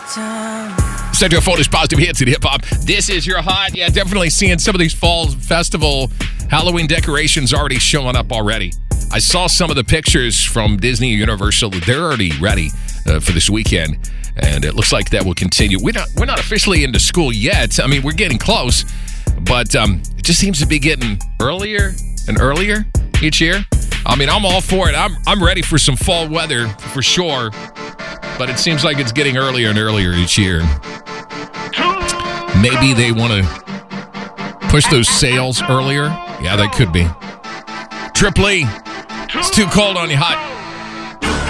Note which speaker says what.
Speaker 1: Central Florida's positive hits and hip hop. This is your hot. Yeah, definitely seeing some of these fall festival Halloween decorations already showing up already. I saw some of the pictures from Disney and Universal. They're already ready for this weekend, and it looks like that will continue. We're not officially into school yet. I mean, we're getting close, but it just seems to be getting earlier and earlier each year. I mean, I'm all for it. I'm ready for some fall weather for sure, but it seems like it's getting earlier and earlier each year. Maybe they want to push those sales earlier. Yeah, that could be. Triply, it's too cold on you hot.